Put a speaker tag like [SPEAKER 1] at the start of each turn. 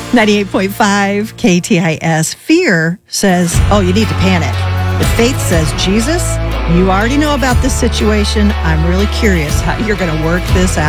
[SPEAKER 1] 98.5 KTIS. Fear says, oh, you need to panic. But faith says, Jesus, you already know about this situation. I'm really curious how you're going to work this out.